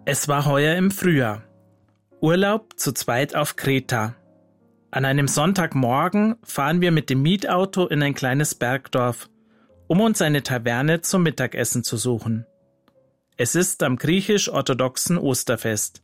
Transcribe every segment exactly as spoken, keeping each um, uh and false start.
Es war heuer im Frühjahr. Urlaub zu zweit auf Kreta. An einem Sonntagmorgen fahren wir mit dem Mietauto in ein kleines Bergdorf, um uns eine Taverne zum Mittagessen zu suchen. Es ist am griechisch-orthodoxen Osterfest.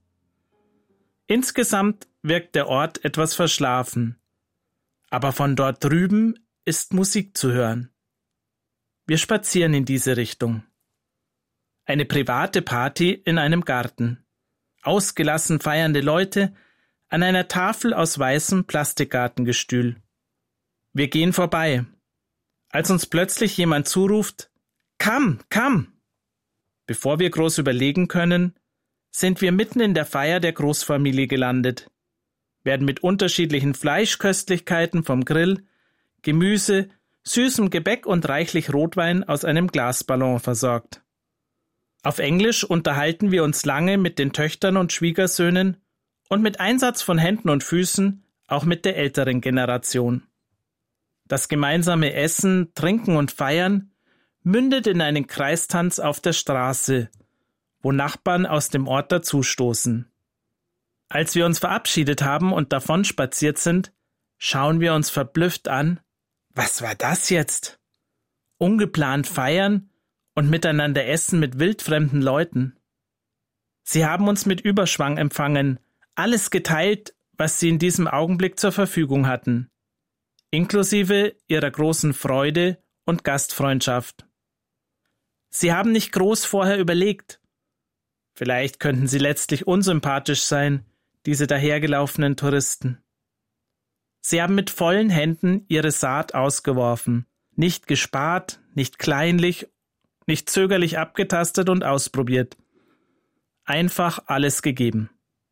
Insgesamt wirkt der Ort etwas verschlafen, aber von dort drüben ist Musik zu hören. Wir spazieren in diese Richtung. Eine private Party in einem Garten. Ausgelassen feiernde Leute an einer Tafel aus weißem Plastikgartengestühl. Wir gehen vorbei, als uns plötzlich jemand zuruft: Komm, komm! Bevor wir groß überlegen können, sind wir mitten in der Feier der Großfamilie gelandet, werden mit unterschiedlichen Fleischköstlichkeiten vom Grill, Gemüse, süßem Gebäck und reichlich Rotwein aus einem Glasballon versorgt. Auf Englisch unterhalten wir uns lange mit den Töchtern und Schwiegersöhnen und mit Einsatz von Händen und Füßen auch mit der älteren Generation. Das gemeinsame Essen, Trinken und Feiern mündet in einen Kreistanz auf der Straße, wo Nachbarn aus dem Ort dazustoßen. Als wir uns verabschiedet haben und davon spaziert sind, schauen wir uns verblüfft an. Was war das jetzt? Ungeplant feiern und miteinander essen mit wildfremden Leuten. Sie haben uns mit Überschwang empfangen, alles geteilt, was sie in diesem Augenblick zur Verfügung hatten, inklusive ihrer großen Freude und Gastfreundschaft. Sie haben nicht groß vorher überlegt. Vielleicht könnten sie letztlich unsympathisch sein, diese dahergelaufenen Touristen. Sie haben mit vollen Händen ihre Saat ausgeworfen, nicht gespart, nicht kleinlich, nicht zögerlich abgetastet und ausprobiert. Einfach alles gegeben.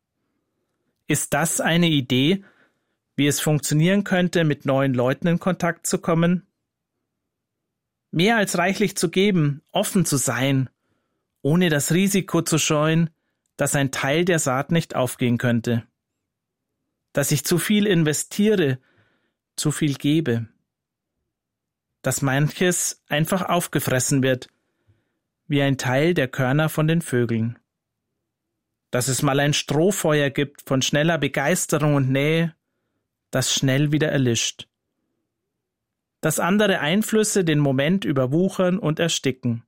Ist das eine Idee, wie es funktionieren könnte, mit neuen Leuten in Kontakt zu kommen? Mehr als reichlich zu geben, offen zu sein, ohne das Risiko zu scheuen, dass ein Teil der Saat nicht aufgehen könnte. Dass ich zu viel investiere, zu viel gebe. Dass manches einfach aufgefressen wird, wie ein Teil der Körner von den Vögeln. Dass es mal ein Strohfeuer gibt von schneller Begeisterung und Nähe, das schnell wieder erlischt. Dass andere Einflüsse den Moment überwuchern und ersticken.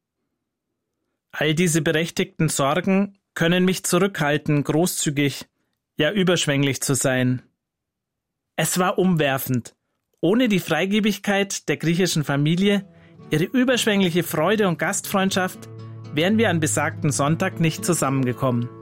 All diese berechtigten Sorgen können mich zurückhalten, großzügig, ja überschwänglich zu sein. Es war umwerfend. Ohne die Freigebigkeit der griechischen Familie, ihre überschwängliche Freude und Gastfreundschaft, wären wir an besagten Sonntag nicht zusammengekommen.